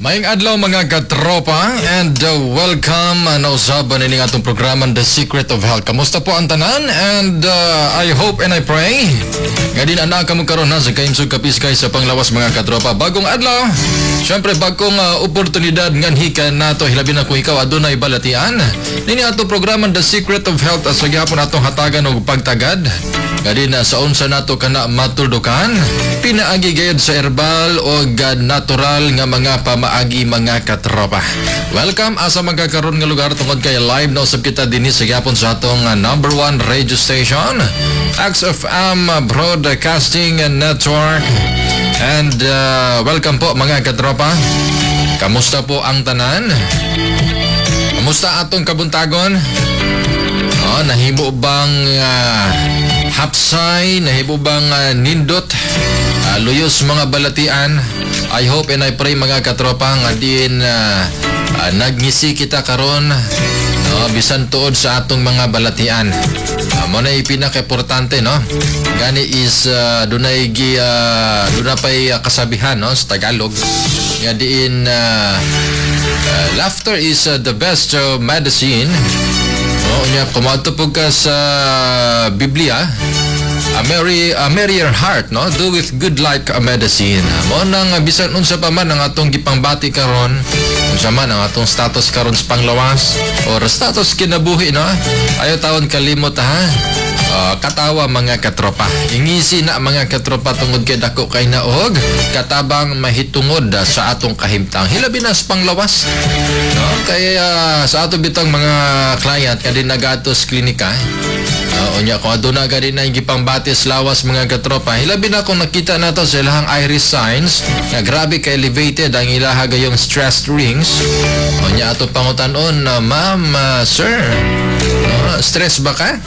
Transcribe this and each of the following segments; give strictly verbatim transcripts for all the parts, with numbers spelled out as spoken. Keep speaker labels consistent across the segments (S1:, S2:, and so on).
S1: Maayong adlaw mga katropa and uh, welcome uh, na usaban ini atong programa The Secret of Health. Kamusta po ang tanan and uh, I hope and I pray nga din anak kamo karon na sa kaimsog kapiskay sa panglawas mga katropa. Bagong adlaw, syempre bagong uh, oportunidad nganhi nato hilabi na kung ikaw adunay balatian. Nini atong programa The Secret of Health as gihapon atong hatagan og pagtagad. Nga na sa unsa nato kana matuldukan pinaagi gayud sa herbal o natural nga mga pamaagi mga katropa. Welcome asa magkakaroon nga lugar tungod kay live na usab kita dinhi sa gihapon sa atong uh, number one radio station X F M Broadcasting Network. And uh, welcome po mga katropa. Kamusta po ang tanan? Kamusta atong kabuntagon? Oh, nahimo bang uh, hapsay, nahimo bang uh, nindot, uh, luyos mga balatian? I hope and I pray mga katropa nga din uh, uh, nagngisi kita karon no, bisan tuod sa atong mga balatian. Uh, mo na pinaka-importante no. Gani is uh, dunay gi uh, dunay pay uh, kasabihan no sa Tagalog. Nga diin uh, uh, laughter is uh, the best uh, medicine. No, nya kumadto ka sa Biblia. A merry, a merrier heart, no? Do with good like a medicine. Mo nang bisan unsa pa man ang atong gipangbati karon, unsa man ang atong status karon sa panglawas or status kinabuhi, no? Ayo tawon kalimot ha. Uh, katawa mga katropa. Ingisi na mga katropa tungod kay dako kay naog katabang mahitungod uh, sa atong kahimtang. Hilabi na sa panglawas. No? Kaya uh, sa ato bitang mga client kadin nagatos klinika. Uh, unya kung aduna gani na gipangbatis lawas mga katropa. Hilabi na kung nakita nato sa ilahang iris signs nga grabe ka elevated ang ilaha gayong stress rings. Unya ato pangutan-on na uh, ma'am, uh, sir. Uh, stress ba ka?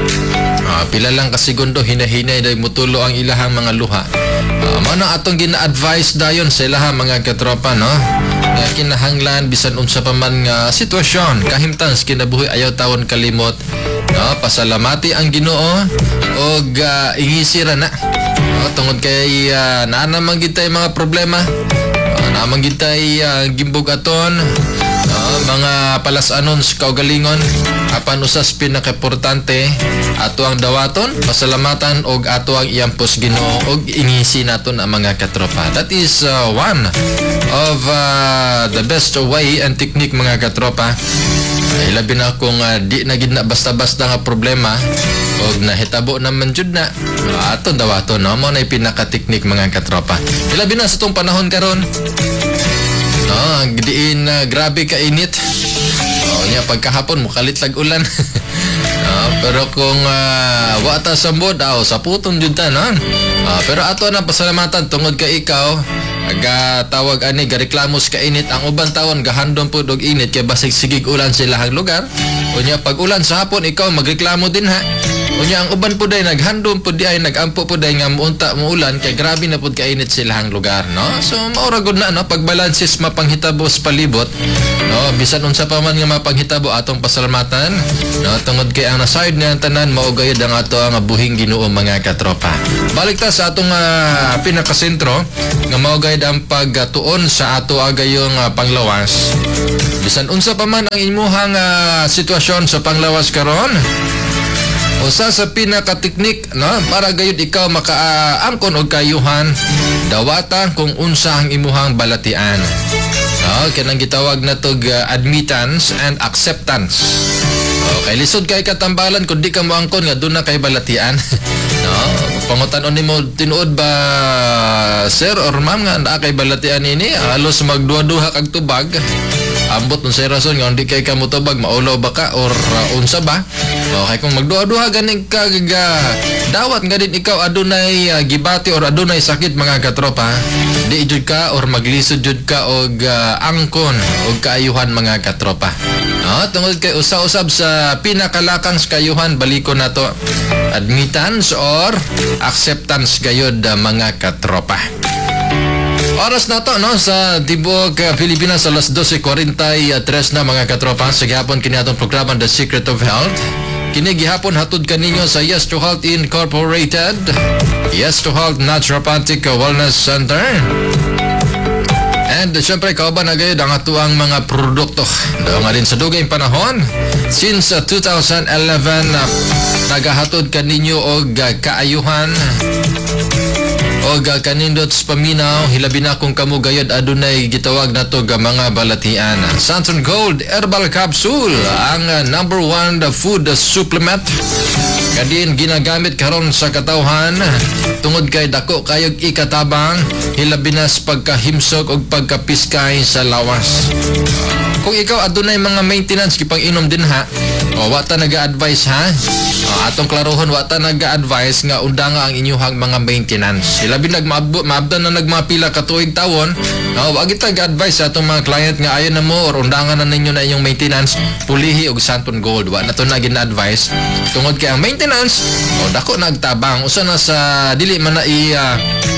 S1: Uh, pila lang ka segundo hinahinay day mutulo ang ilahang mga luha. Uh, mano atong gina-advise dayon sa ilahang mga katropa no. Nga kinahanglan bisan unsa pa man nga sitwasyon kahimtang sa kinabuhi ayaw tawon kalimot. No, pasalamati ang Ginoo og uh, ingisira na. No, tungod kay uh, naa naman gitay mga problema. Uh, naa man gitay uh, gimbog aton. Uh, mga palasanon sa kaugalingon apan usas pinaka-importante ato ang dawaton pasalamatan og ato ang iyampos Ginoo og ingisi naton ang mga katropa. That is uh, one of uh, the best way and technique mga katropa. Ay labi na kung uh, di na gid na basta-basta nga problema og nahitabo naman jud na uh, aton dawaton no mo na pinaka-technique mga katropa. Ilabi na sa tong panahon karon. No, diin uh, grabe ka init. Oh, nya pagkahapon mukalit lag ulan. No, pero kung uh, wa ta sa mood aw sa puton jud ta no. Uh, pero ato na pasalamatan tungod ka ikaw aga tawag ani gareklamos ka init ang uban tawon gahandom pud og init kay basig sigig ulan sa ilahang lugar. Unya pag ulan sa hapon ikaw magreklamo din ha. Unya ang uban pud ay naghandom pud di ay nagampo pud ay nga muunta mo ulan kay grabe na pud ka init sa ilahang lugar no. So maura gud na no pag balances mapanghitabo sa palibot no bisan unsa pa man nga mapanghitabo atong pasalamatan no tungod kay ang naside nga tanan mao gayud ang ato nga buhing Ginoo mga katropa. Balik ta sa atong uh, pinakasentro nga mao gayud ang pagtuon sa ato agayong uh, panglawas. Bisan unsa pa man ang imuhang uh, sitwasyon sa panglawas karon, usa sa pinaka-teknik no para gayud ikaw makaangkon og kayuhan dawatan kung unsa ang imuhang balatian. No, kanang gitawag na tog uh, admittance and acceptance. Okay, lisod kay katambalan kung di ka moangkon nga doon na kay balatian. No, pangutan-on nimo tinuod ba sir or ma'am nga naa kay balatian ini halos magduha-duha kag tubag. Ambot nun sa rason nga hindi kay ka mutubag maulaw ba ka or uh, unsa ba? Okay, kung magduha-duha ganing ka gaga dawat nga din ikaw adunay uh, gibati or adunay sakit mga katropa, di jud ka or maglisod jud ka og uh, angkon og kaayuhan mga katropa. No, tungod kay usa-usab sa pinakalakang sa kayuhan balikon nato admittance or acceptance gayud uh, mga katropa. Oras na to no sa Tibok uh, Pilipinas alas twelve forty-three na mga katropa sa gihapon kini atong programa The Secret of Health. Kini gihapon hatod kaninyo sa Yes to Health Incorporated, Yes to Health Naturopathic Wellness Center, And uh, syempre kauban na gayud ang atuang mga produkto. Daw nga din sa dugay panahon since uh, two thousand eleven uh, nagahatod kaninyo og uh, kaayuhan og uh, kanindot sa paminaw hilabi na kung kamo gayud adunay gitawag nato ga mga balatian. Santon Gold Herbal Capsule ang uh, number one uh, food uh, supplement kadin ginagamit karon sa katawhan tungod kay dako kayog ikatabang hilabi na sa pagkahimsog og pagkapiskay sa lawas. Kung ikaw adunay mga maintenance kipang inom din ha, o wata naga-advise ha, o, atong klarohon wata naga-advise nga undanga ang inyuhang mga maintenance. Hilabi nagmaabdan na nagmapila ka tuig tawon, o wag kita ga-advise sa atong mga client nga ayon na mo or undangan na ninyo na inyong maintenance, pulihi og Santon Gold. Wa na to na gina-advise tungod kay ang maintenance o dako nagtabang usa na sa dili man na i uh,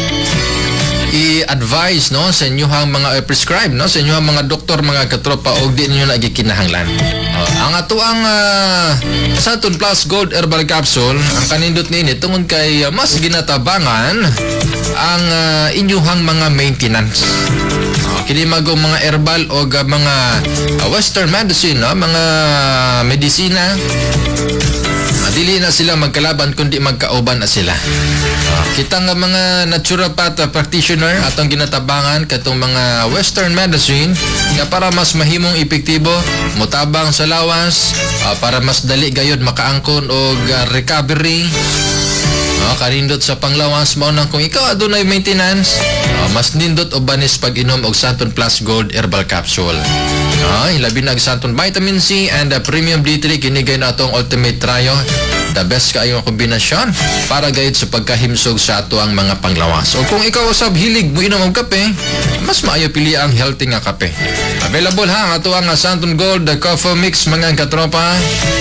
S1: i-advise no sa inyong mga uh, prescribe no sa inyong mga doktor mga katropa og di ninyo na gikinahanglan. Uh, ang ato ang uh, Santon Plus Gold Herbal Capsule ang kanindot nini tungod kay uh, mas ginatabangan ang uh, inyong mga maintenance. Uh, kini magong mga herbal o uh, mga uh, western medicine no mga medisina. Dili na sila magkalaban kundi magkauban na sila. Uh, kita nga mga naturopath uh, practitioner atong ginatabangan katong mga western medicine nga para mas mahimong epektibo mutabang sa lawas uh, para mas dali gayud makaangkon og uh, recovery. Uh, kanindot sa panglawas mao nang kung ikaw adunay maintenance uh, mas nindot o banis pag inom og Santon Plus Gold Herbal Capsule. Uh, hilabi na Santon Vitamin C and uh, Premium D three kini gayud atong ultimate trio. The best kaayong kombinasyon para gayud sa pagkahimsog sa ato ang mga panglawas. O kung ikaw usab hilig mo inom og kape, mas maayo pili ang healthy nga kape. Available ha ang ato ang Santon Gold the Coffee Mix mga katropa.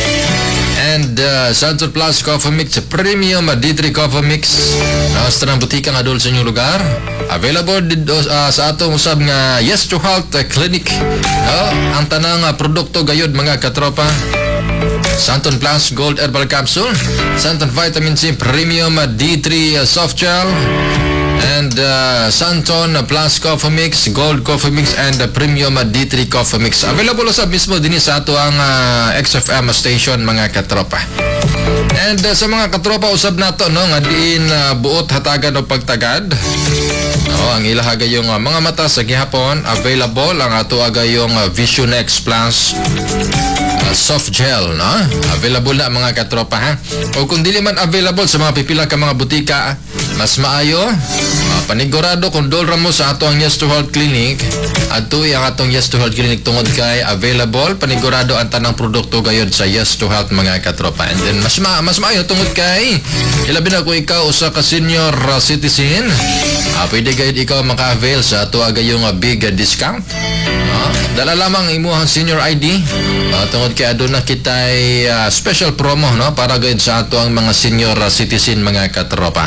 S1: And uh, Santon Plus Coffee Mix Premium D three Coffee Mix na uh, strang butika nga dol sa inyong lugar. Available dito uh, sa atong usab nga Yes to Health uh, Clinic. Uh, ang tanang uh, produkto gayud mga katropa. Santon Plus Gold Herbal Capsule, Santon Vitamin C Premium D three uh, Soft Gel, and uh, Santon Plus Coffee Mix, Gold Coffee Mix, and uh, Premium uh, D three Coffee Mix. Available sa mismo din sa ato ang uh, X F M station mga katropa. And uh, sa mga katropa usab nato no nga diin uh, buot hatagan o pagtagad. Oh, ang ilaha gayong uh, mga mata sa gihapon available ang ato agayong uh, Vision X Plus uh, soft gel no. Available na mga katropa ha. O kung dili man available sa mga pipila ka mga butika, mas maayo uh, panigurado kung dolra mo sa ato ang Yes to Health Clinic. Adto ang atong Yes to Health Clinic tungod kay available panigurado ang tanang produkto gayud sa Yes to Health mga katropa. And then mas ma mas maayo tungod kay ilabi na kung ikaw usa ka senior uh, citizen, uh, pwede gayud ikaw maka-avail sa ato agayong uh, big uh, discount. Uh, dala lamang imuhang senior I D uh, tungod kay aduna kitay uh, special promo no para gayud sa ato ang mga senior uh, citizen mga katropa.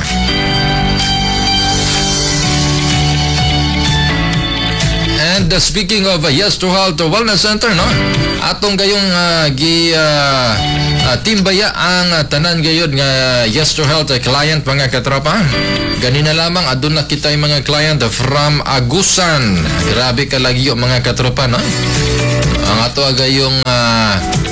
S1: And uh, speaking of uh, Yes to Health Wellness Center no, atong gayong uh, gi uh, uh, timbaya ang uh, tanan gayud nga Yes to Health uh, client mga katropa. Ganina lamang aduna kitay mga client uh, from Agusan. Grabe ka lagi yung mga katropa no. Ang ato gayong uh,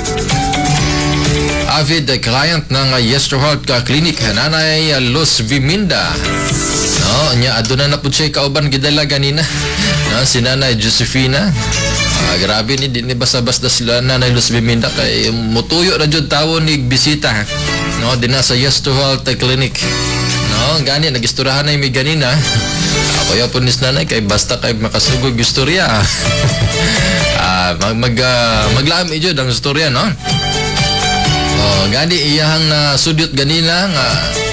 S1: avid uh, client ng uh, Yes to Health uh, Clinic Nanay uh, Luz Viminda. No, nya aduna na pud siya kauban gidala ganina. No, si Nanay Josefina. Ah, grabe ni di ni basta-basta sila Nanay Luz Viminda kay mutuyo ra jud tawo ni bisita. No, dinha sa Yes to Health Clinic. No, gani nagisturahan na mi ganina. Ako ya po nis nanay kay basta kay makasugod istorya. Ah, mag mag uh, maglaam jud ang istorya no. Oh, gani iyang uh, sudyot ganina nga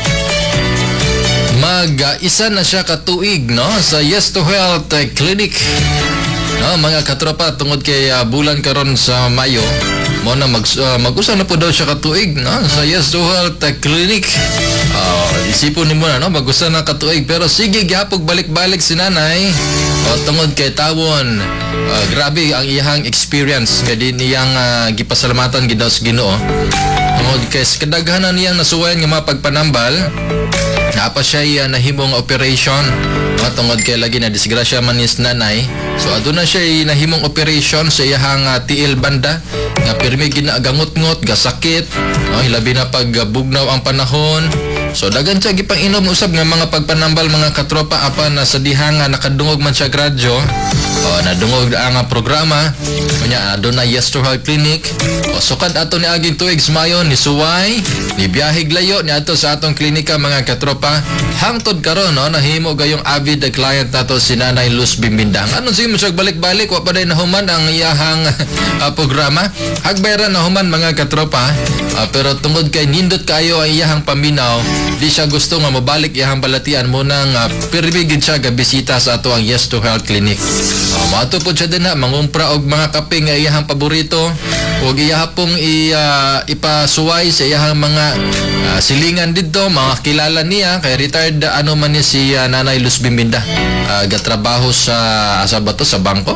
S1: mag uh, isa na siya katuig no sa Yes to Health uh, Clinic no mga katropa tungod kay uh, bulan karon sa Mayo mo na mag uh, mag-usa na po daw siya katuig no sa Yes to Health uh, Clinic. Uh, isipon nimo na no mag-usa na katuig pero sige gihapog balik-balik si nanay o tungod kay tawon uh, grabe ang iyang experience kay din iyang uh, gipasalamatan gid daw sa Ginoo. Tungod kay kadaghanan niyang nasuwayan nga mga pagpanambal, napa siya uh, nahimong operation. No, tungod kay lagi na disgrasya man is nanay. So aduna siya nahimong operation sa iyahang uh, T L banda nga pirmi ginagangot-ngot, gasakit, no, hilabi na pag uh, bugnaw ang panahon. So dagan siya gipang inom usab nga mga pagpanambal mga katropa apan na sa diha nga nakadungog man siya gradyo. O nadungog ang uh, programa kunya aduna Yes to Health Clinic. O sukad ato ni aging tuig mayon ni suway ni biyahig layo ni ato sa atong klinika mga katropa. Hangtod karon no nahimo gayong avid the client nato si Nanay Luz Bimbindang. Ano si mo siya balik-balik wa pa day nahuman ang iyahang uh, programa. Hagbayran nahuman mga katropa. Uh, pero tungod kay nindot kayo ang iyahang paminaw, di siya gusto nga mabalik iyahang balatian mo nang uh, pirmigid siya gabisita sa ato ang Yes to Health Clinic. Uh, Mato po siya din na mangumpra og mga kape nga iyahang paborito ug iyahapong i, uh, ipasuway sa iyahang mga uh, silingan dito, mga kilala niya kay retired uh, ano man ni si uh, Nanay Luz Bimbinda. Uh, gatrabaho sa asa ba to, sa bangko.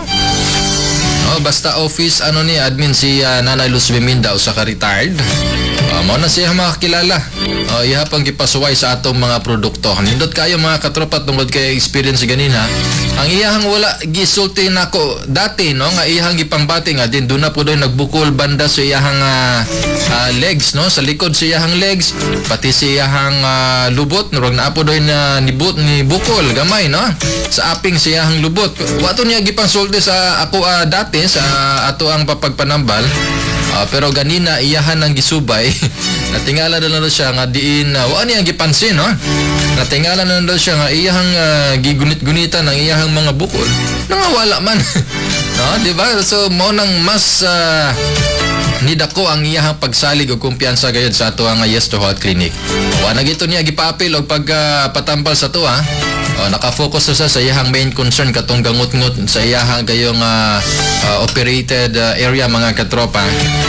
S1: Oh, basta office ano ni admin si uh, Nanay Luz Bimbinda o sa ka-retired. Uh, mao na siya makakilala. Uh, iha pang gipasuway sa atong mga produkto. Nindot kayo mga katropa tungod kay experience ganina. Ang iyahang wala gisulti nako dati no nga iyahang gipangbati nga din doon na po doy nagbukol banda sa iyahang uh, uh, legs no, sa likod sa iyahang legs pati sa iyahang uh, lubot no na po doy na nibut ni bukol gamay no sa aping sa iyahang lubot. Wato niya gipansulti sa ako uh, dati sa ato ang papagpanambal. Uh, pero ganina iyahan ang gisubay. Natingala na lang siya nga diin uh, wa niya gipansin no. Natingala na lang siya nga iyahang uh, gigunit-gunitan ng iyahang mga bukol. Nangawala man. No, di ba? So mo nang mas uh, nidako ang iyahang pagsalig o kumpiyansa gayud sa ato ang Yes to Health Clinic. Wa na gito niya gipaapil og pagpatambal uh, sa to ha. O, nakafocus sa sa iyahang main concern katong gangot-ngot sa iyahang gayong uh, uh, operated uh, area mga katropa.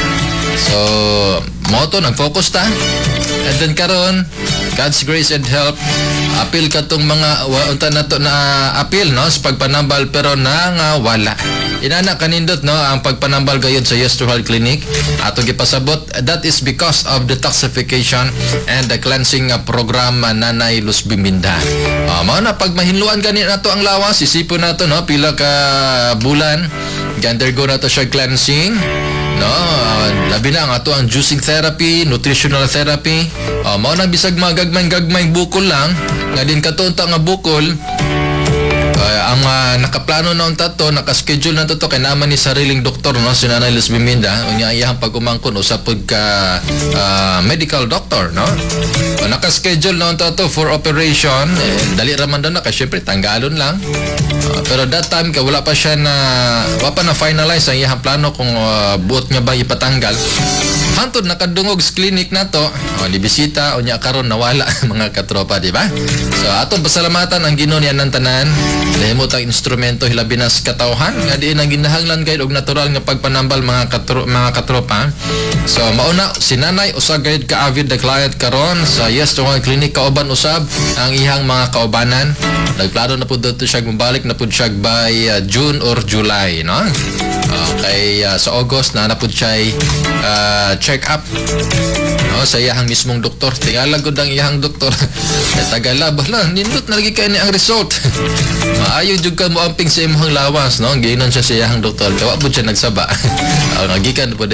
S1: So mo to nag-focus ta. And then karon God's grace and help apil katong mga unta na to na apil no sa pagpanambal pero nangawala. Inana kanindot no ang pagpanambal gayud sa Yes to Health Clinic ato gipasabot that is because of detoxification and the cleansing uh, program uh, Nanay Luz Bimbinda. Uh, mao na pag mahinluan gani nato ang lawas isipon nato no pila ka bulan undergo na to siya cleansing. No, uh, labi na ang ato ang juicing therapy, nutritional therapy. Uh, mao na bisag magagmay-gagmay bukol lang, nga din katunta nga bukol. Uh, ang uh, nakaplano na unta to, naka-schedule na to to kay naman ni sariling doktor no si Nanay Luz Bimbinda, unya iyang pagumangkon usab pud ka uh, medical doctor no. Uh, naka-schedule na unta to for operation, eh, dali ra man daw na kay syempre tanggalon lang. Uh, pero that time ka wala pa siya na wala pa na finalize ang iyang plano kung uh, buot nga ba ipatanggal. Hantod nakadungog sa clinic na to, oh, nibisita unya karon nawala mga katropa, di ba? So atong pasalamatan ang Ginoo niya ng tanan. Nahimot ang instrumento hilabi na sa katawhan nga diin ang ginahanglan kay og natural nga pagpanambal mga katro, mga katropa. So mauna si Nanay usag gayud ka avid the client karon sa Yes to Health Clinic kauban usab ang ihang mga kaubanan. Nagplano na pud dito siya mabalik na pud siya by uh, June or July no. Okay, uh, sa August na napud siya uh, check up no, sa iyahang mismong doktor. Tingala gud ang iyahang doktor. Tagala bala nindot na lagi kay ni ang result. Maayo jud ka mo amping sa imong lawas no. Giinon siya sa iyahang doktor. Kawa pud siya nagsaba. Ang uh, nagikan pud